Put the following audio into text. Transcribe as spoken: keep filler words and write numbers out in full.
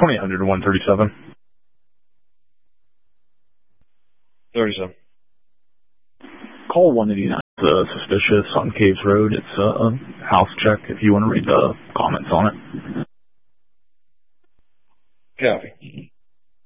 twenty-eight hundred to one thirty-seven. thirty-seven. Call one eighty-nine. It's uh, suspicious on Caves Road. It's uh, a house check if you want to read the comments on it. Copy.